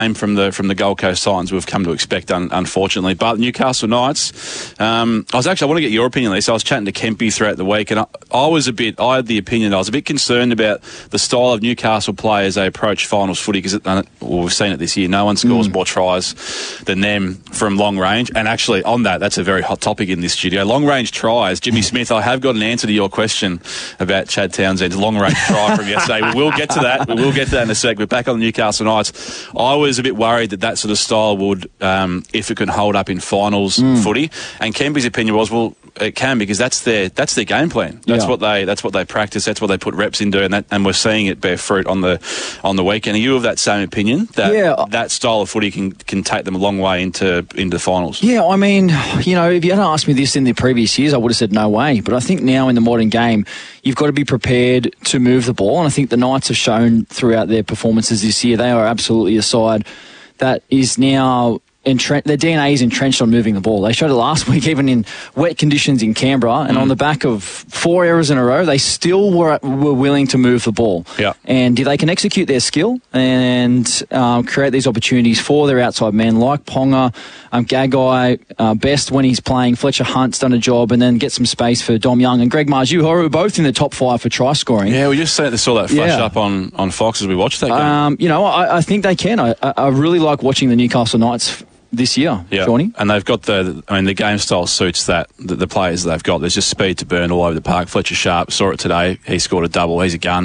from the Gold Coast Titans we've come to expect, unfortunately. But Newcastle Knights, I want to get your opinion on this. I was chatting to Kempy throughout the week, and I had the opinion I was a bit concerned about the style of Newcastle play as they approach finals footy, because we've seen it this year. No one scores more tries than them from long range. And actually, on that's a very hot topic in this studio. Long range tries. Jimmy Smith, I have got an answer to your question about Chad Townsend's long range try from yesterday. We will get to that. In a sec. We're back on the Newcastle Knights. I was a bit worried that sort of style would, if it could hold up in finals footy. And Kempy's opinion was, well, it can, because that's their game plan. That's what they practice. That's what they put reps into, and we're seeing it bear fruit on the weekend. Are you of that same opinion that style of footy can take them a long way into the finals? Yeah, I mean, if you had asked me this in the previous years, I would have said no way. But I think now in the modern game, you've got to be prepared to move the ball, and I think the Knights have shown throughout their performances this year they are absolutely a side that is now their DNA is entrenched on moving the ball. They showed it last week, even in wet conditions in Canberra, and on the back of 4 errors in a row, they still were willing to move the ball. Yeah. And they can execute their skill and create these opportunities for their outside men, like Ponga, Gagai, Best when he's playing. Fletcher Hunt's done a job, and then get some space for Dom Young and Greg Marju, who are both in the top 5 for try scoring. Yeah, we just saw that flash up on Fox as we watched that game. I think they can. I really like watching the Newcastle Knights this year, Shawnee. And they've got the game style suits the players that they've got. There's just speed to burn all over the park. Fletcher Sharp, saw it today. He scored a double. He's a gun.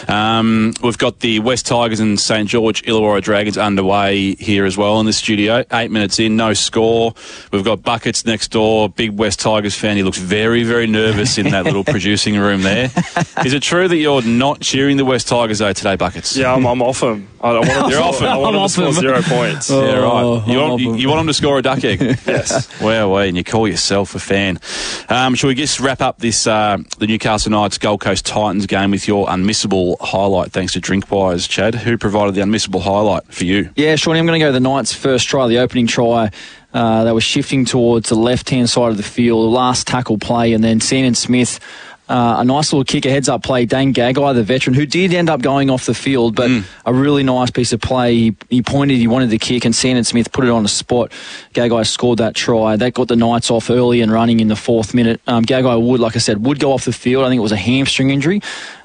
We've got the West Tigers and St George Illawarra Dragons underway here as well in the studio. 8 minutes in, no score. We've got Buckets next door. Big West Tigers fan. He looks very, very nervous in that little producing room there. Is it true that you're not cheering the West Tigers though today, Buckets? Yeah, I'm off them. I want them to score 0 points. Yeah, right. You want them to score a duck egg? Yes. Well, and you call yourself a fan. Shall we just wrap up this the Newcastle Knights Gold Coast Titans game with your unmissable highlight, thanks to Drinkwise, Chad? Who provided the unmissable highlight for you? Yeah, Shawnee, I'm going to go the Knights' first try, the opening try. They were shifting towards the left-hand side of the field, the last tackle play, and then Sandon Smith, a nice little kick, a heads-up play. Dane Gagai, the veteran, who did end up going off the field, but a really nice piece of play. He pointed, he wanted the kick, and Sandon Smith put it on the spot. Gagai scored that try. That got the Knights off early and running in the 4th minute. Gagai like I said, would go off the field. I think it was a hamstring injury.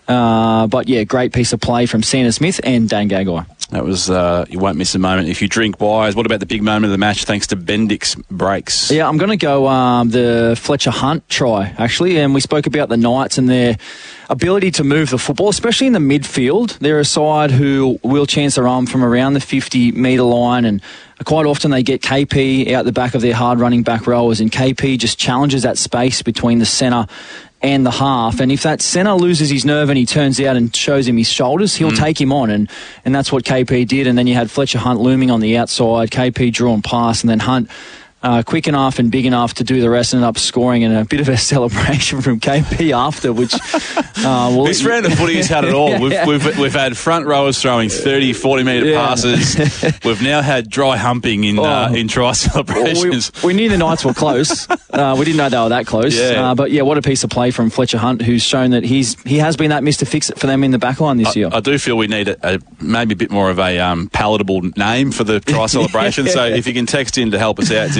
But yeah, great piece of play from Sandon Smith and Dane Gagai. That was, you won't miss a moment if you drink wise. What about the big moment of the match, thanks to Bendix breaks? Yeah, I'm going to go the Fletcher Hunt try, actually. And we spoke about the Knights and their ability to move the football, especially in the midfield. They're a side who will chance their arm from around the 50-metre line, and quite often they get KP out the back of their hard-running back rowers, and KP just challenges that space between the centre and the half, and if that centre loses his nerve and he turns out and shows him his shoulders, he'll take him on, and that's what KP did. And then you had Fletcher Hunt looming on the outside, KP drawn past, and then Hunt quick enough and big enough to do the rest, ended up scoring, and a bit of a celebration from KP after, which... this round of footy has had it all. We've had front rowers throwing 30, 40-metre passes. We've now had dry humping in try celebrations. We knew the Knights were close. We didn't know they were that close. Yeah. But yeah, what a piece of play from Fletcher Hunt, who's shown that he has been that Mr. Fix-It for them in the backline this year. I do feel we need maybe a bit more of a palatable name for the try celebration. So if you can text in to help us out,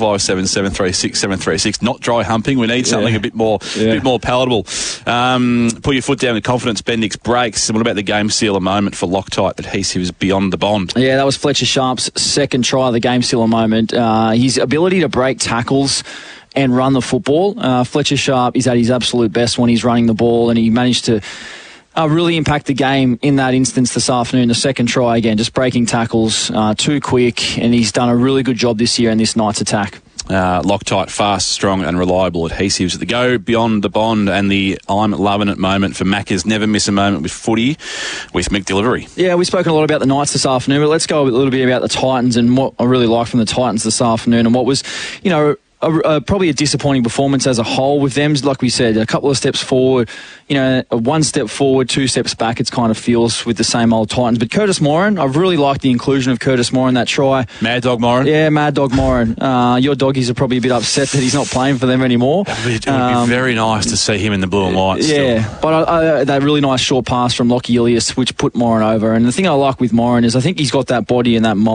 0457736736. Not dry humping. We need something a bit more palatable. Put your foot down with confidence. Bendix breaks. And what about the game sealer moment for Loctite Adhesives beyond the bond? Yeah, that was Fletcher Sharp's second try of the game sealer moment. His ability to break tackles and run the football. Fletcher Sharp is at his absolute best when he's running the ball, and he managed to really impact the game in that instance this afternoon. The second try, again, just breaking tackles too quick, and he's done a really good job this year in this Knights attack. Loctite, fast, strong and reliable adhesives at the go beyond the bond, and the I'm loving it moment for Macca's never miss a moment with footy with McDelivery. Yeah, we've spoken a lot about the Knights this afternoon, but let's go a little bit about the Titans and what I really like from the Titans this afternoon, and what was, probably a disappointing performance as a whole with them. Like we said, a couple of steps forward, one step forward, 2 steps back, it kind of feels with the same old Titans. But Curtis Moran, I've really liked the inclusion of Curtis Moran, that try. Mad Dog Moran? Yeah, Mad Dog Moran. Your doggies are probably a bit upset that he's not playing for them anymore. It would be very nice to see him in the blue and white still. Yeah, but that really nice short pass from Lockie Ilias, which put Moran over. And the thing I like with Moran is I think he's got that body and that mold